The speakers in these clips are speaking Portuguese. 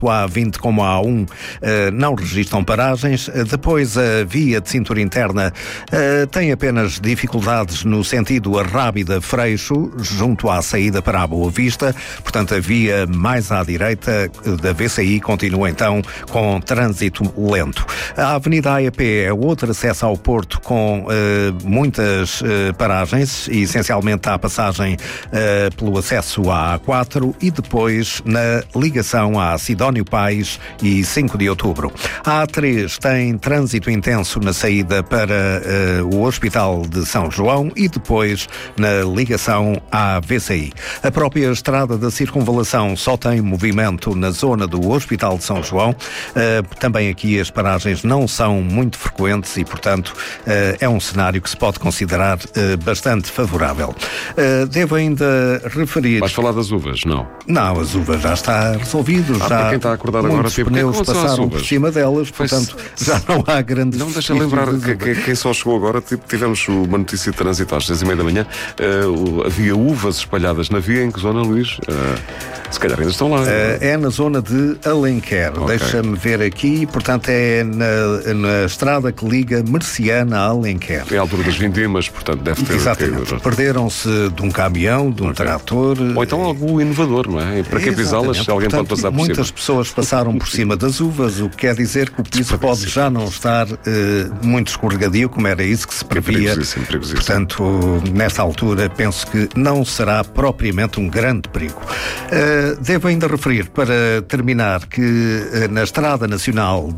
a A20 como a A1 não registram paragens. Depois a via de cintura interna tem apenas dificuldades no sentido Arrábida-Freixo, junto à saída para a Boa Vista. Portanto, a via mais à direita da VCI continua então com trânsito lento. A Avenida AEP é outro acesso ao Porto com muitas paragens, e essencialmente à passagem pelo acesso à A4 e depois na ligação à Sidónio Pais e 5 de outubro. A A3 tem trânsito intenso na saída para o Hospital de São João e depois na ligação à VCI. A própria estrada da circunvalação só tem movimento na zona do Hospital de São João. Também aqui as paragens não são muito frequentes e, portanto, é um cenário que se pode considerar bastante favorável. Devo ainda referir... Vais falar das uvas, não? Não, as uvas já está resolvido. Já quem está a acordar agora, muitos pneus passaram por cima delas, portanto já não há grandes... Não, deixa lembrar que quem só chegou agora, tivemos uma notícia de trânsito às 6h30 da manhã, havia uvas espalhadas na via. Em que zona, Luís? Se calhar ainda estão lá. É na zona de Alenquer. Okay. Deixa-me ver aqui. Portanto, é na estrada que liga Merciana a Alenquer. É a altura das vindimas, portanto, deve ter... Exatamente. Perderam-se de um caminhão, de um trator. Ou então algo inovador, não é? Para que pisá-las se alguém pode passar por cima? Muitas pessoas passaram por cima das uvas, o que quer dizer que o piso pode já não estar muito escorregadio, como era isso que se previa. Perigosíssimo. Portanto, nesta altura, penso que não será propriamente um grande perigo. Devo ainda referir, para terminar, que na Estrada Nacional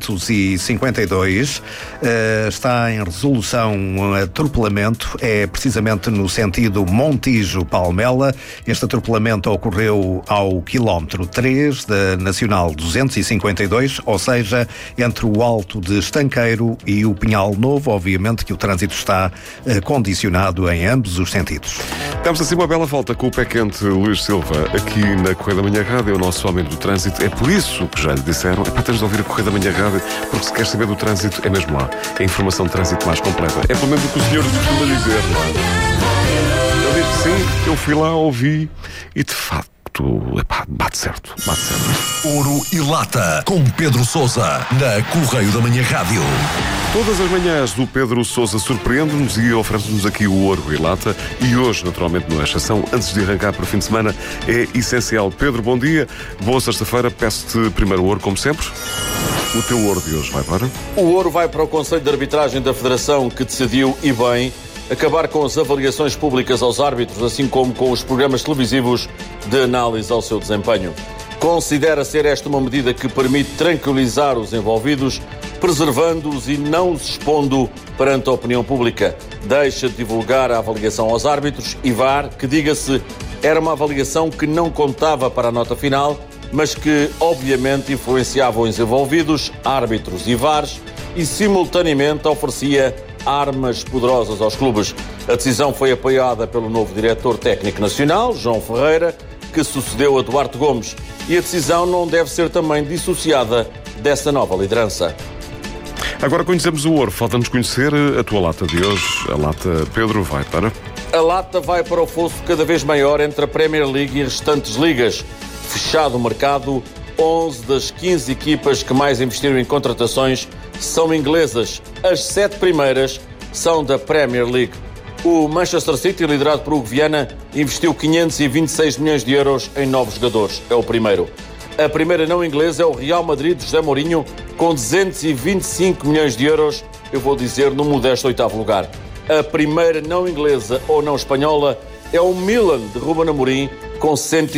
252 está em resolução um atropelamento, é precisamente no sentido Montijo-Palmela. Este atropelamento ocorreu ao quilómetro 3 da Nacional 252, ou seja, entre o Alto de Estanqueiro e o Pinhal Novo. Obviamente que o trânsito está condicionado em ambos os sentidos. Damos assim uma bela volta com o pé quente Luís Silva, aqui na Correia da Manhã Rádio, é o nosso homem do trânsito. É por isso que já lhe disseram, é para teres de ouvir a Correia da Manhã Rádio, porque se queres saber do trânsito, é mesmo lá. É a informação de trânsito mais completa. É pelo menos o que o senhor costuma dizer, não é? Ele diz que sim, eu fui lá, ouvi e de facto, bate certo. Ouro e Lata, com Pedro Sousa, na Correio da Manhã Rádio. Todas as manhãs do Pedro Sousa surpreende-nos e oferece-nos aqui o Ouro e Lata. E hoje, naturalmente, não é exceção. Antes de arrancar para o fim de semana, é essencial. Pedro, bom dia. Boa sexta-feira. Peço-te primeiro o ouro, como sempre. O teu ouro de hoje vai para? O ouro vai para o Conselho de Arbitragem da Federação, que decidiu, e bem, acabar com as avaliações públicas aos árbitros, assim como com os programas televisivos de análise ao seu desempenho. Considera ser esta uma medida que permite tranquilizar os envolvidos, preservando-os e não os expondo perante a opinião pública. Deixa de divulgar a avaliação aos árbitros e VAR, que, diga-se, era uma avaliação que não contava para a nota final, mas que, obviamente, influenciava os envolvidos, árbitros e VARs, e, simultaneamente, oferecia armas poderosas aos clubes. A decisão foi apoiada pelo novo diretor técnico nacional, João Ferreira, que sucedeu a Duarte Gomes, e a decisão não deve ser também dissociada dessa nova liderança. Agora conhecemos o ouro, falta-nos conhecer a tua lata de hoje. A lata, Pedro, vai para? A lata vai para o fosso cada vez maior entre a Premier League e restantes ligas. Fechado o mercado, 11 das 15 equipas que mais investiram em contratações são inglesas. As 7 primeiras são da Premier League. O Manchester City, liderado por Hugo Viana, investiu 526 milhões de euros em novos jogadores. É o primeiro. A primeira não inglesa é o Real Madrid de José Mourinho, com 225 milhões de euros, eu vou dizer, no modesto 8º lugar. A primeira não inglesa ou não espanhola é o Milan de Ruben Amorim, com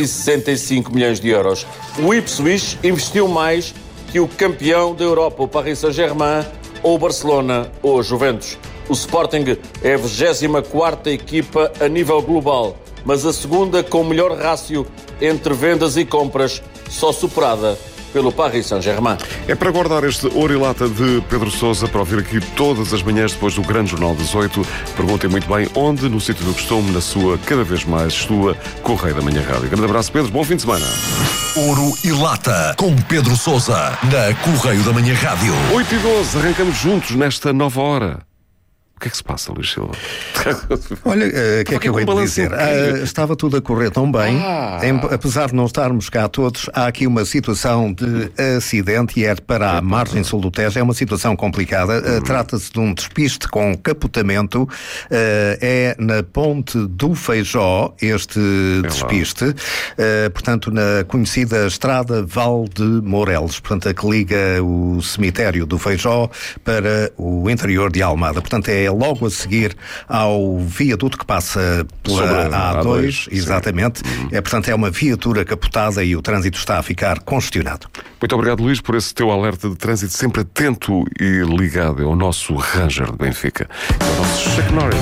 165 milhões de euros. O Ipswich investiu mais que o campeão da Europa, o Paris Saint-Germain, ou o Barcelona, ou a Juventus. O Sporting é a 24ª equipa a nível global, mas a segunda com o melhor rácio entre vendas e compras, só superada pelo Paris Saint-Germain. É para guardar este ouro e lata de Pedro Sousa, para ouvir aqui todas as manhãs depois do Grande Jornal das 8. Perguntem muito bem onde, no sítio do costume, na sua, cada vez mais sua, Correio da Manhã Rádio. Grande abraço, Pedro. Bom fim de semana. Ouro e Lata, com Pedro Sousa, na Correio da Manhã Rádio. 8h12, arrancamos juntos nesta nova hora. O que é que se passa, Luís Silva? Olha, o que é que eu hei de dizer? Estava tudo a correr tão bem, apesar de não estarmos cá todos, há aqui uma situação de acidente e é para a margem sul do Tejo. É uma situação complicada. Trata-se de um despiste com capotamento. É na Ponte do Feijó, este despiste. Portanto, na conhecida Estrada Val de Moureles, portanto, a que liga o cemitério do Feijó para o interior de Almada. Portanto, é logo a seguir ao viaduto que passa pela A2, exatamente. Portanto, é uma viatura capotada e o trânsito está a ficar congestionado. Muito obrigado, Luís, por esse teu alerta de trânsito sempre atento e ligado. É o nosso Ranger de Benfica. É o nosso Chuck Norris.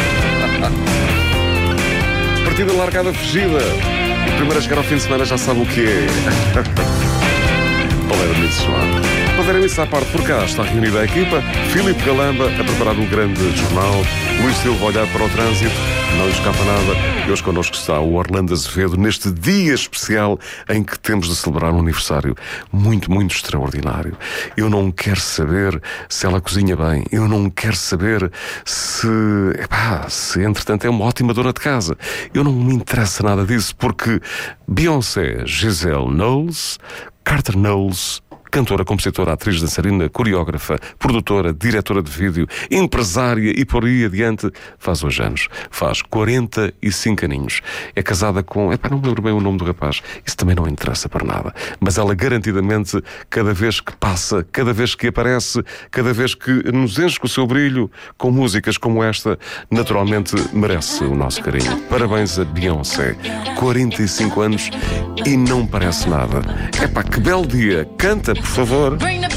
Partida largada fugida. O primeiro a chegar ao fim de semana já sabe o que é. Palermices à parte, por cá está reunida a equipa. Filipe Galamba a preparar um grande jornal. Luís Silva a olhar para o trânsito. Não lhe escapa nada. E hoje connosco está o Orlando Azevedo neste dia especial em que temos de celebrar um aniversário muito, muito extraordinário. Eu não quero saber se ela cozinha bem. Eu não quero saber se entretanto é uma ótima dona de casa. Eu não me interessa nada disso, porque Beyoncé, Giselle Knowles, Carter Knowles, cantora, compositora, atriz, dançarina, coreógrafa, produtora, diretora de vídeo, empresária e por aí adiante, faz hoje anos. Faz 45 aninhos. É casada com... não me lembro bem o nome do rapaz. Isso também não interessa para nada. Mas ela garantidamente, cada vez que passa, cada vez que aparece, cada vez que nos enche com o seu brilho, com músicas como esta, naturalmente merece o nosso carinho. Parabéns a Beyoncé. 45 anos e não parece nada. Que belo dia. Canta, por favor.